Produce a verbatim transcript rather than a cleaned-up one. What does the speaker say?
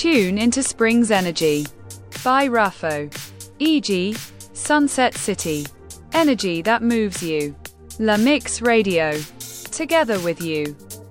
Tune into Spring's energy by Rafo. for example, Sunset City. Energy that moves you. La Mix Radio. Together with you.